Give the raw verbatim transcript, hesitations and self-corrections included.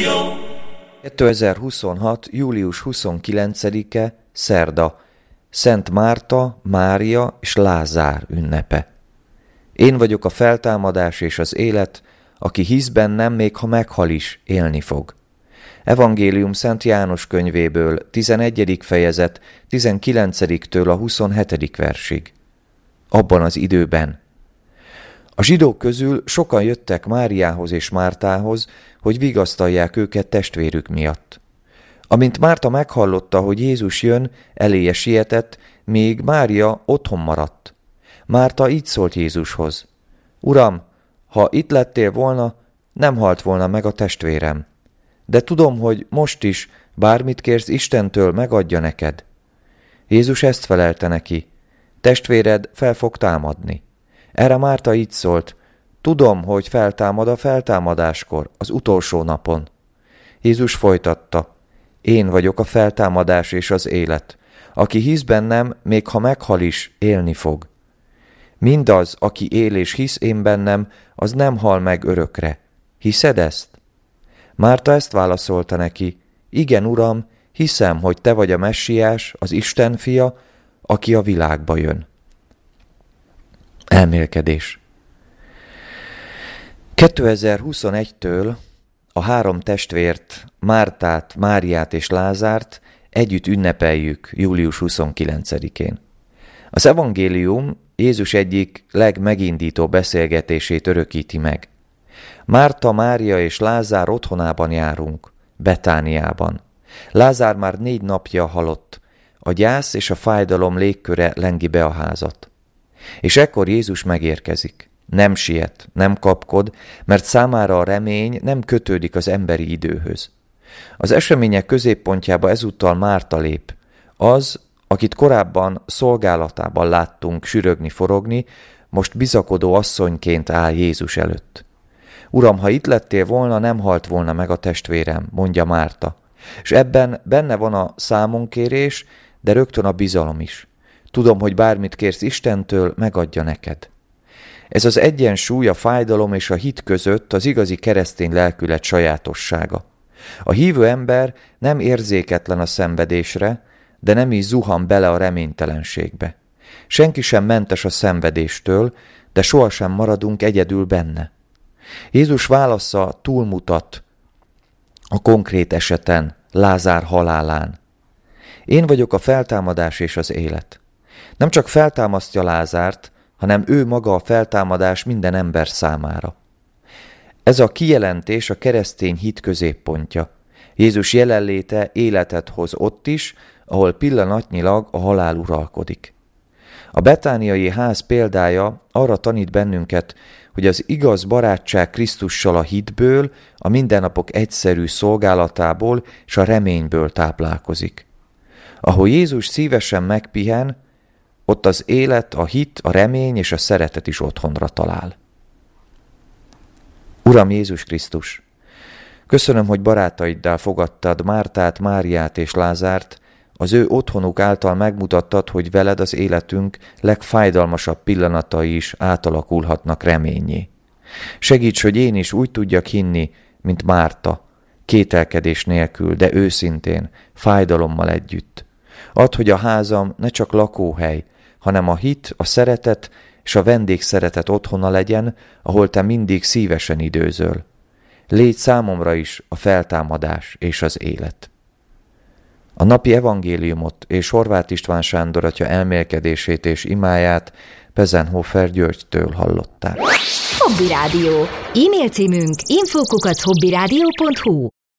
kétezer-huszonhat. július huszonkilencedike, szerda, Szent Márta, Mária és Lázár ünnepe. Én vagyok a feltámadás és az élet, aki hisz bennem, még ha meghal is, élni fog. Evangélium Szent János könyvéből, tizenegyedik fejezet, tizenkilencediktől a huszonhetedik versig. Abban az időben. A zsidók közül sokan jöttek Máriához és Mártához, hogy vigasztalják őket testvérük miatt. Amint Márta meghallotta, hogy Jézus jön, eléje sietett, még Mária otthon maradt. Márta így szólt Jézushoz: Uram, ha itt lettél volna, nem halt volna meg a testvérem. De tudom, hogy most is, bármit kérsz Istentől, megadja neked. Jézus ezt felelte neki: Testvéred fel fog támadni. Erre Márta így szólt: Tudom, hogy feltámad a feltámadáskor, az utolsó napon. Jézus folytatta: Én vagyok a feltámadás és az élet. Aki hisz bennem, még ha meghal is, élni fog. Mindaz, aki él és hisz én bennem, az nem hal meg örökre. Hiszed ezt? Márta ezt válaszolta neki: Igen, Uram, hiszem, hogy te vagy a Messiás, az Isten fia, aki a világba jön. Elmélkedés. kétezer-huszonegytől a három testvért, Mártát, Máriát és Lázárt együtt ünnepeljük július huszonkilencedikén. Az evangélium Jézus egyik legmegindító beszélgetését örökíti meg. Márta, Mária és Lázár otthonában járunk, Betániában. Lázár már négy napja halott, a gyász és a fájdalom légköre lengi be a házat. És ekkor Jézus megérkezik. Nem siet, nem kapkod, mert számára a remény nem kötődik az emberi időhöz. Az események középpontjába ezúttal Márta lép. Az, akit korábban szolgálatában láttunk sürögni, forogni, most bizakodó asszonyként áll Jézus előtt. Uram, ha itt lettél volna, nem halt volna meg a testvérem, mondja Márta. És ebben benne van a számonkérés, de rögtön a bizalom is. Tudom, hogy bármit kérsz Istentől, megadja neked. Ez az egyensúly a fájdalom és a hit között az igazi keresztény lelkület sajátossága. A hívő ember nem érzéketlen a szenvedésre, de nem is zuhan bele a reménytelenségbe. Senki sem mentes a szenvedéstől, de sohasem maradunk egyedül benne. Jézus válasza túlmutat a konkrét eseten, Lázár halálán. Én vagyok a feltámadás és az élet. Nem csak feltámasztja Lázárt, hanem ő maga a feltámadás minden ember számára. Ez a kijelentés a keresztény hit középpontja. Jézus jelenléte életet hoz ott is, ahol pillanatnyilag a halál uralkodik. A betániai ház példája arra tanít bennünket, hogy az igaz barátság Krisztussal a hitből, a mindennapok egyszerű szolgálatából és a reményből táplálkozik. Ahol Jézus szívesen megpihen, ott az élet, a hit, a remény és a szeretet is otthonra talál. Uram Jézus Krisztus, köszönöm, hogy barátaiddal fogadtad Mártát, Máriát és Lázárt, az ő otthonuk által megmutattad, hogy veled az életünk legfájdalmasabb pillanatai is átalakulhatnak reményé. Segíts, hogy én is úgy tudjak hinni, mint Márta, kételkedés nélkül, de őszintén, fájdalommal együtt. Add, hogy a házam ne csak lakóhely, hanem a hit, a szeretet és a vendégszeretet otthona legyen, ahol te mindig szívesen időzöl. Légy számomra is a feltámadás és az élet. A napi evangéliumot és Horváth István Sándor atya elmélkedését és imáját Pezenhofer Györgytől hallották. Hobby Rádió. E-mail címünk info kukac hobbyradio pont hu